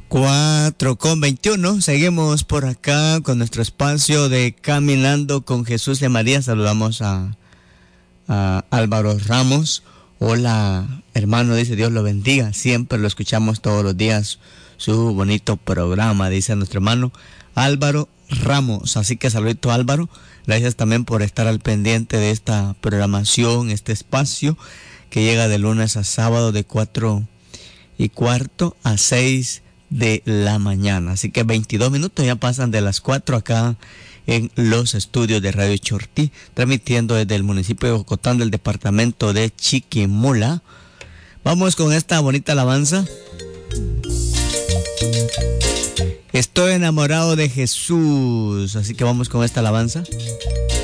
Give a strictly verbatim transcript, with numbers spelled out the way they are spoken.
cuatro con veintiuno, seguimos por acá con nuestro espacio de Caminando con Jesús y María. Saludamos a, a Álvaro Ramos. Hola, hermano, dice Dios lo bendiga. Siempre lo escuchamos todos los días, su bonito programa, dice nuestro hermano Álvaro Ramos. Así que saludito, Álvaro. Gracias también por estar al pendiente de esta programación, este espacio que llega de lunes a sábado de cuatro y cuarto a seis de la mañana. Así que veintidós minutos ya pasan de las cuatro acá en los estudios de Radio Chortí, transmitiendo desde el municipio de Jocotán del departamento de Chiquimula. Vamos con esta bonita alabanza. Estoy enamorado de Jesús. Así que vamos con esta alabanza.